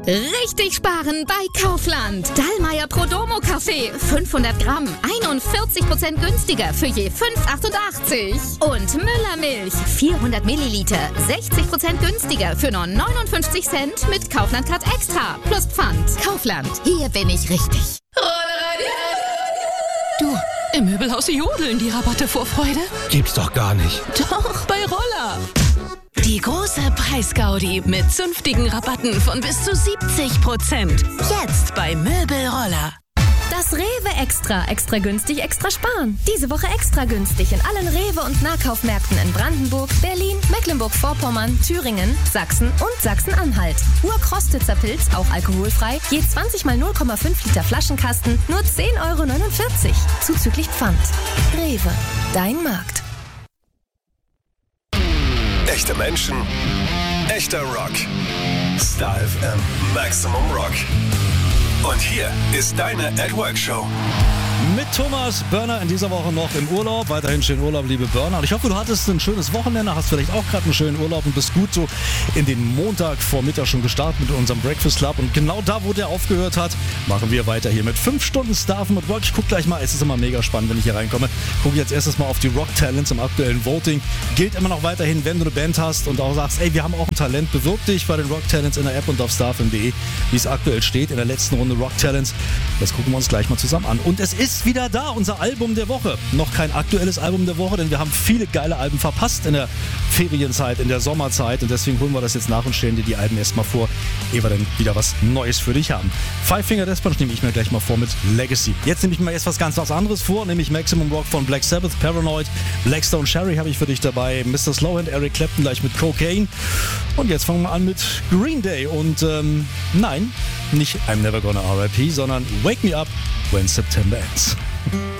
Richtig sparen bei Kaufland. Dallmayr Prodomo Kaffee, 500 Gramm, 41% günstiger für je 5,88. Und Müller Milch, 400 Milliliter, 60% günstiger für nur 59 Cent mit Kaufland Card Extra plus Pfand. Kaufland, hier bin ich richtig. Du, im Möbelhaus jodeln die Rabatte vor Freude. Gibt's doch gar nicht. Doch, bei Roller. Die große Preisgaudi mit zünftigen Rabatten von bis zu 70%. Jetzt bei Möbelroller. Das Rewe Extra. Extra günstig, extra sparen. Diese Woche extra günstig in allen Rewe- und Nahkaufmärkten in Brandenburg, Berlin, Mecklenburg-Vorpommern, Thüringen, Sachsen und Sachsen-Anhalt. Urkrostitzer Pilz, auch alkoholfrei, je 20 mal 0,5 Liter Flaschenkasten, nur 10,49 €. Zuzüglich Pfand. Rewe, dein Markt. Echte Menschen, echter Rock. Star FM Maximum Rock. Und hier ist deine At Work Show. Mit Thomas Börner in dieser Woche noch im Urlaub. Weiterhin schönen Urlaub, liebe Börner. Und ich hoffe, du hattest ein schönes Wochenende, hast vielleicht auch gerade einen schönen Urlaub und bist gut so in den Montag vor Mittag schon gestartet mit unserem Breakfast Club. Und genau da, wo der aufgehört hat, machen wir weiter hier mit 5 Stunden Star FM Rock. Ich gucke gleich mal, es ist immer mega spannend, wenn ich hier reinkomme. Gucke jetzt erstes mal auf die Rock Talents im aktuellen Voting. Gilt immer noch weiterhin, wenn du eine Band hast und auch sagst, ey, wir haben auch ein Talent, bewirb dich bei den Rock Talents in der App und auf starfm.de, wie es aktuell steht in der letzten Runde Rock Talents. Das gucken wir uns gleich mal zusammen an. Und es ist wieder da, unser Album der Woche. Noch kein aktuelles Album der Woche, denn wir haben viele geile Alben verpasst in der Ferienzeit, in der Sommerzeit. Und deswegen holen wir das jetzt nach und stellen dir die Alben erstmal vor, ehe wir dann wieder was Neues für dich haben. Five Finger Death Punch nehme ich mir gleich mal vor mit Legacy. Jetzt nehme ich mir erst was ganz anderes vor, nämlich Maximum Rock von Black Sabbath, Paranoid, Blackstone Cherry habe ich für dich dabei, Mr. Slowhand, Eric Clapton gleich mit Cocaine. Und jetzt fangen wir an mit Green Day und nein, nicht I'm Never Gonna R.I.P., sondern Wake Me Up When September Ends.